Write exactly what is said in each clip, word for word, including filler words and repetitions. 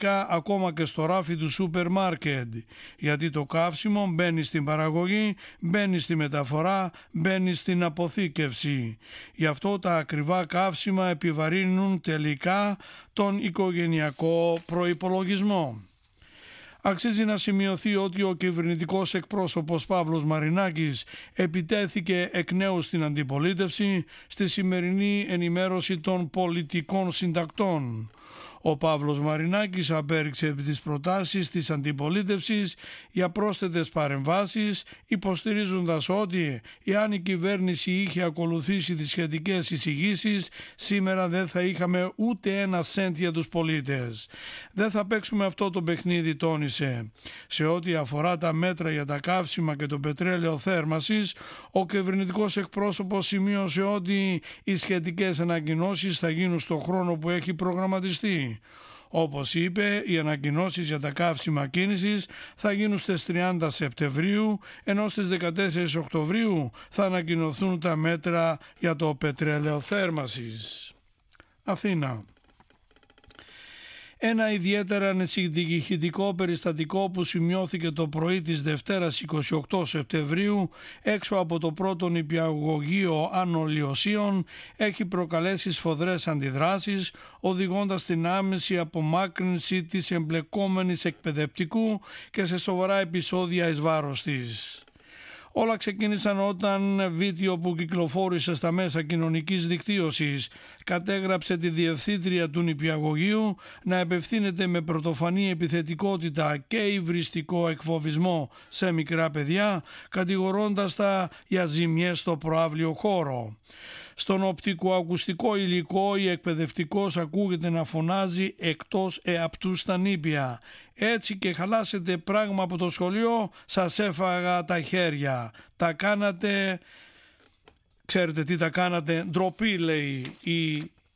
τελικά ακόμα και στο ράφι του σούπερ μάρκετ, γιατί το καύσιμο μπαίνει στην παραγωγή, μπαίνει στη μεταφορά, μπαίνει στην αποθήκευση. Γι' αυτό τα ακριβά καύσιμα επιβαρύνουν τελικά τον οικογενειακό προϋπολογισμό. Αξίζει να σημειωθεί ότι ο κυβερνητικός εκπρόσωπος Παύλος Μαρινάκης επιτέθηκε εκ νέου στην αντιπολίτευση στη σημερινή ενημέρωση των πολιτικών συντακτών. Ο Παύλος Μαρινάκης απέριξε επί τις προτάσεις της αντιπολίτευσης για πρόσθετες παρεμβάσεις, υποστηρίζοντας ότι εάν η κυβέρνηση είχε ακολουθήσει τις σχετικές εισηγήσεις, σήμερα δεν θα είχαμε ούτε ένα σέντ για τους πολίτες. Δεν θα παίξουμε αυτό το παιχνίδι, τόνισε. Σε ό,τι αφορά τα μέτρα για τα καύσιμα και το πετρέλαιο θέρμασης, ο κυβερνητικός εκπρόσωπος σημείωσε ότι οι σχετικές ανακοινώσεις θα γίνουν στο χρόνο που έχει προγραμματιστεί. Όπως είπε, οι ανακοινώσεις για τα καύσιμα κίνησης θα γίνουν στις τριάντα Σεπτεμβρίου, ενώ στις δεκατέσσερις Οκτωβρίου θα ανακοινωθούν τα μέτρα για το πετρέλαιο θέρμασης. Αθήνα. Ένα ιδιαίτερα ανησυχητικό περιστατικό που σημειώθηκε το πρωί της Δευτέρας εικοστή όγδοη Σεπτεμβρίου έξω από το πρώτο νηπιαγωγείο Άνω Λιωσίων έχει προκαλέσει σφοδρές αντιδράσεις, οδηγώντας στην άμεση απομάκρυνση της εμπλεκόμενης εκπαιδευτικού και σε σοβαρά επεισόδια εις βάρος της. Όλα ξεκίνησαν όταν βίντεο που κυκλοφόρησε στα μέσα κοινωνικής δικτύωσης κατέγραψε τη διευθύντρια του νηπιαγωγείου να απευθύνεται με πρωτοφανή επιθετικότητα και υβριστικό εκφοβισμό σε μικρά παιδιά, κατηγορώντας τα για ζημιές στο προαύλιο χώρο. Στον οπτικοακουστικό υλικό η εκπαιδευτικός ακούγεται να φωνάζει εκτός εαπτού στα νήπια. Έτσι και χαλάσετε πράγμα από το σχολείο, σας έφαγα τα χέρια. Τα κάνατε, ξέρετε τι τα κάνατε, ντροπή, λέει η,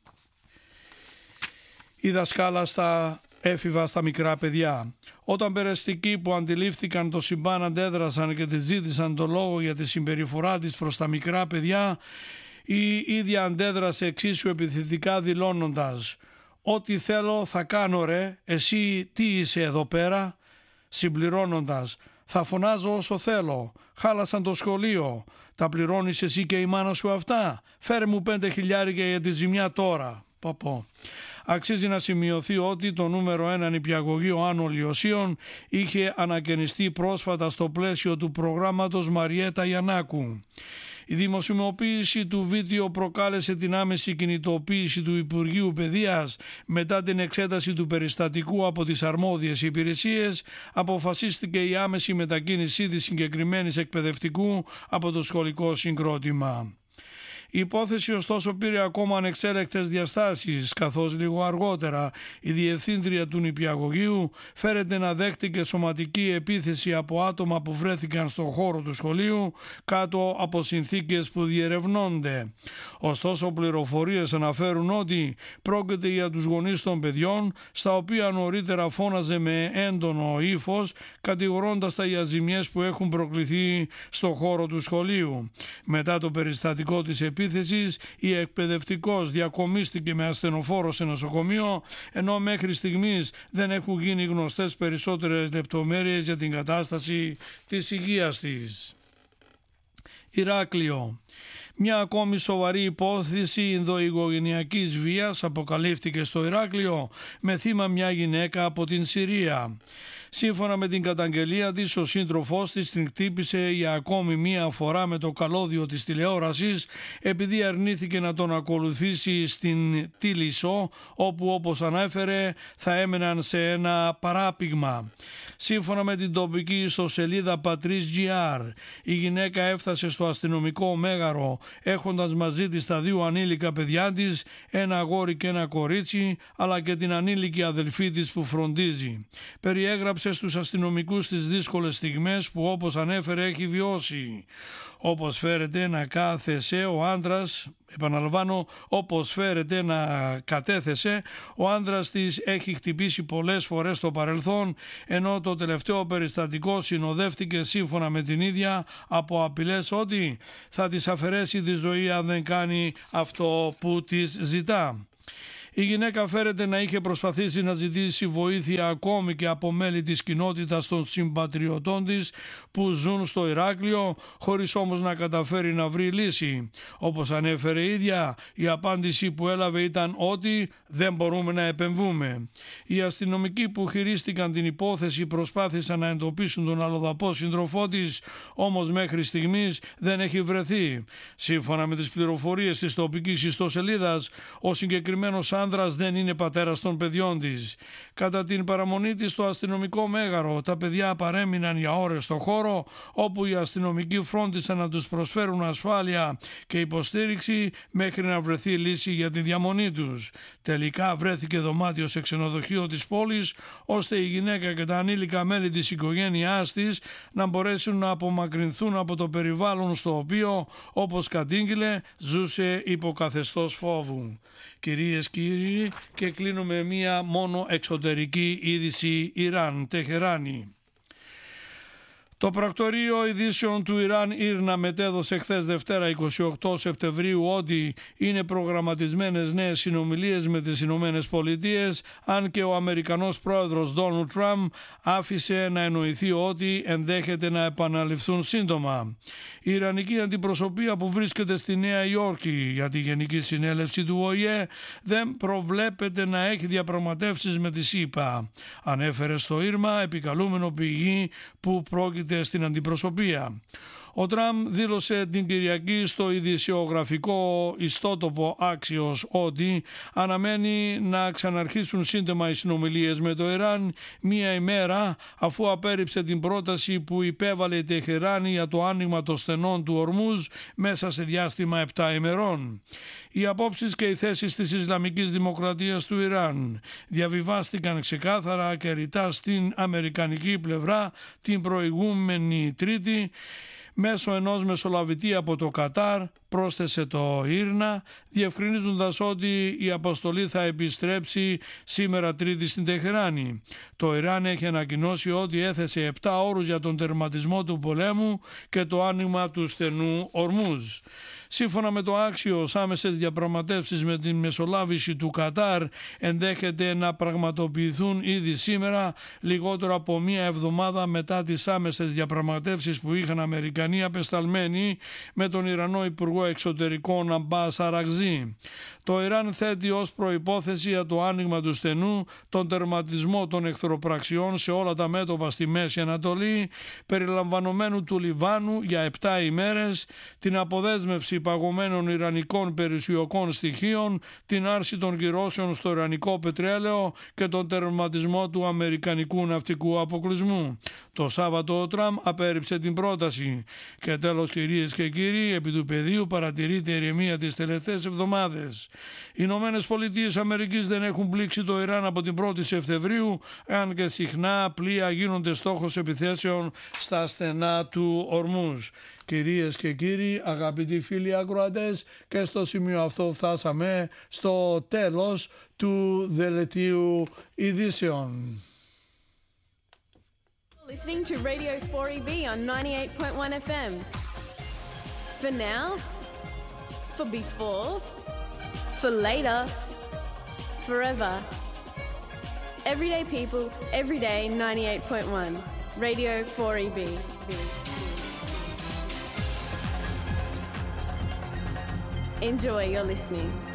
η δασκάλα στα έφηβα στα μικρά παιδιά. Όταν περαστικοί που αντιλήφθηκαν το συμβάν αντέδρασαν και της ζήτησαν το λόγο για τη συμπεριφορά της προς τα μικρά παιδιά, η ίδια αντέδρασε εξίσου επιθετικά δηλώνοντας «Ό,τι θέλω θα κάνω ρε, εσύ τι είσαι εδώ πέρα», συμπληρώνοντας «Θα φωνάζω όσο θέλω, χάλασαν το σχολείο, τα πληρώνεις εσύ και η μάνα σου αυτά, φέρε μου πέντε χιλιάρια για τη ζημιά τώρα». Πω πω. Αξίζει να σημειωθεί ότι το νούμερο ένα νηπιαγωγείο Άνω Λιωσίων είχε ανακαινιστεί πρόσφατα στο πλαίσιο του προγράμματος Μαριέτα Γιαννάκου. Η δημοσιοποίηση του βίντεο προκάλεσε την άμεση κινητοποίηση του Υπουργείου Παιδείας. Μετά την εξέταση του περιστατικού από τις αρμόδιες υπηρεσίες, αποφασίστηκε η άμεση μετακίνησή της συγκεκριμένης εκπαιδευτικού από το σχολικό συγκρότημα. Η υπόθεση ωστόσο πήρε ακόμα ανεξέλεγκτες διαστάσεις, καθώς λίγο αργότερα η διευθύντρια του νηπιαγωγείου φέρεται να δέχτηκε σωματική επίθεση από άτομα που βρέθηκαν στον χώρο του σχολείου κάτω από συνθήκες που διερευνώνται. Ωστόσο, πληροφορίες αναφέρουν ότι πρόκειται για τους γονείς των παιδιών, στα οποία νωρίτερα φώναζε με έντονο ύφος, κατηγορώντας τα για ζημιές που έχουν προκληθεί στον χώρο του σχολείου. Μετά το περιστατικό της επίθεσης, η εκπαιδευτικός διακομίστηκε με ασθενοφόρο σε νοσοκομείο, ενώ μέχρι στιγμής δεν έχουν γίνει γνωστές περισσότερες λεπτομέρειες για την κατάσταση της υγείας της. Ηράκλειο. Μια ακόμη σοβαρή υπόθεση ενδοοικογενειακής βίας αποκαλύφθηκε στο Ηράκλειο με θύμα μια γυναίκα από την Συρία. Σύμφωνα με την καταγγελία της, ο σύντροφός της την χτύπησε για ακόμη μία φορά με το καλώδιο της τηλεόρασης επειδή αρνήθηκε να τον ακολουθήσει στην Τίλισσο, όπου όπως ανέφερε θα έμεναν σε ένα παράπηγμα. Σύμφωνα με την τοπική ιστοσελίδα Πατρίς τζι αρ, η γυναίκα έφτασε στο αστυνομικό μέγαρο έχοντας μαζί της τα δύο ανήλικα παιδιά της, ένα αγόρι και ένα κορίτσι, αλλά και την ανήλικη αδελφή της που φροντίζει. Περιέγραψε στους αστυνομικούς τις δύσκολες στιγμές που, όπως ανέφερε, έχει βιώσει. Όπως φέρεται να κάθεσε ο άντρας, επαναλαμβάνω, όπως φέρεται να κατέθεσε, ο άντρας της έχει χτυπήσει πολλές φορές στο παρελθόν, ενώ το τελευταίο περιστατικό συνοδεύτηκε, σύμφωνα με την ίδια, από απειλές ότι θα της αφαιρέσει τη ζωή αν δεν κάνει αυτό που της ζητά. Η γυναίκα φέρεται να είχε προσπαθήσει να ζητήσει βοήθεια ακόμη και από μέλη της κοινότητας των συμπατριωτών της που ζουν στο Ηράκλειο, χωρίς όμως να καταφέρει να βρει λύση. Όπως ανέφερε η ίδια, η απάντηση που έλαβε ήταν ότι δεν μπορούμε να επεμβούμε. Οι αστυνομικοί που χειρίστηκαν την υπόθεση προσπάθησαν να εντοπίσουν τον αλλοδαπό σύντροφό της, όμως μέχρι στιγμής δεν έχει βρεθεί. Σύμφωνα με τις πληροφορίες της τοπικής ιστοσελίδας, ο συγκεκριμένος άνδρας δεν είναι πατέρας των παιδιών της. Κατά την παραμονή της στο αστυνομικό μέγαρο, τα παιδιά παρέμειναν για ώρες στο χώρο, όπου οι αστυνομικοί φρόντισαν να τους προσφέρουν ασφάλεια και υποστήριξη μέχρι να βρεθεί λύση για τη διαμονή τους. Τελικά βρέθηκε δωμάτιο σε ξενοδοχείο της πόλης, ώστε η γυναίκα και τα ανήλικα μέλη της οικογένειάς της να μπορέσουν να απομακρυνθούν από το περιβάλλον στο οποίο, όπως κατήγγειλε, ζούσε υπό καθεστώς φόβου. Κυρίες και κύριοι, και κλείνουμε μία μόνο εξωτερική είδηση. Ιράν, Τεχεράνη. Το πρακτορείο ειδήσεων του Ιράν Ήρνα μετέδωσε χθες Δευτέρα εικοστή όγδοη Σεπτεμβρίου ότι είναι προγραμματισμένες νέες συνομιλίες με τις Ηνωμένες Πολιτείες, αν και ο Αμερικανός πρόεδρος Ντόναλντ Τραμπ άφησε να εννοηθεί ότι ενδέχεται να επαναληφθούν σύντομα. Η Ιρανική αντιπροσωπεία που βρίσκεται στη Νέα Υόρκη για τη Γενική Συνέλευση του Ο Η Ε δεν προβλέπεται να έχει διαπραγματεύσεις με τη ΣΥΠΑ, ανέφερε στο Ήρμα επικαλούμενο πηγή που πρόκειται στην αντιπροσωπεία. Ο Τραμπ δήλωσε την Κυριακή στο ειδησιογραφικό ιστότοπο Άξιος ότι αναμένει να ξαναρχίσουν σύντομα οι συνομιλίες με το Ιράν, μία ημέρα αφού απέρριψε την πρόταση που υπέβαλε η Τεχεράνη για το άνοιγμα των στενών του Ορμούζ μέσα σε διάστημα επτά ημερών. Οι απόψεις και οι θέσεις της Ισλαμικής Δημοκρατίας του Ιράν διαβιβάστηκαν ξεκάθαρα και ρητά στην αμερικανική πλευρά την προηγούμενη Τρίτη μέσω ενός μεσολαβητή από το Κατάρ, πρόσθεσε το Ήρνα, διευκρινίζοντας ότι η αποστολή θα επιστρέψει σήμερα Τρίτη στην Τεχεράνη. Το Ιράν έχει ανακοινώσει ότι έθεσε επτά όρους για τον τερματισμό του πολέμου και το άνοιγμα του στενού Ορμούζ. Σύμφωνα με το Άξιος, άμεσες διαπραγματεύσεις με την μεσολάβηση του Κατάρ ενδέχεται να πραγματοποιηθούν ήδη σήμερα, λιγότερο από μία εβδομάδα μετά τις άμεσες διαπραγματεύσεις που είχαν Αμερικανοί απεσταλμένοι με τον Ιρανό Υπουργό Εξωτερικών Αμπάς Αραγζή. Το Ιράν θέτει ως προϋπόθεση για το άνοιγμα του στενού τον τερματισμό των εχθροπραξιών σε όλα τα μέτωπα στη Μέση Ανατολή, περιλαμβανομένου του Λιβάνου για επτά ημέρες, την αποδέσμευση παγωμένων ιρανικών περιουσιακών στοιχείων, την άρση των κυρώσεων στο ιρανικό πετρέλαιο και τον τερματισμό του αμερικανικού ναυτικού αποκλεισμού. Το Σάββατο ο Τραμπ απέρριψε την πρόταση. Και τέλος, κυρίες και κύριοι, επί του πεδίου παρατηρείται ηρεμία τις τελευταίες εβδομάδες. Οι Ηνωμένες Πολιτείες Αμερικής δεν έχουν πλήξει το Ιράν από την πρώτη Σεπτεμβρίου, αν και συχνά πλοία γίνονται στόχος επιθέσεων στα στενά του Ορμούζ. Κυρίες και κύριοι, αγαπητοί φίλοι ακροατές, και στο σημείο αυτό φτάσαμε στο τέλος του δελτίου ειδήσεων. Listening to Radio four E B on ninety-eight point one F M. For now, for before, for later, forever. Everyday people, every day, ninety-eight point one. Radio four E B. Enjoy your listening.